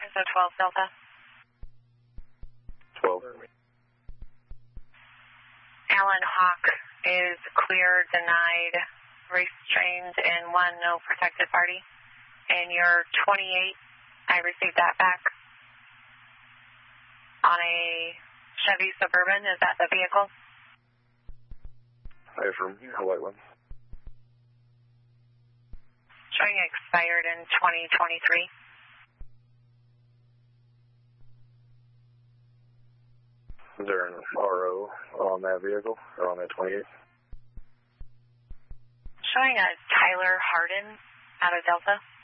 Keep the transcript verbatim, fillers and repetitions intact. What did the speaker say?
so twelve Delta. twelve. Alan Hawk is clear, denied, restrained, and one no protected party. And your twenty-eight, I received that back. On a Chevy Suburban, is that the vehicle? I from a white one. Showing expired in twenty twenty-three. Is there an R O on that vehicle, or on that twenty-eight? Showing a Tyler Harden out of Delta.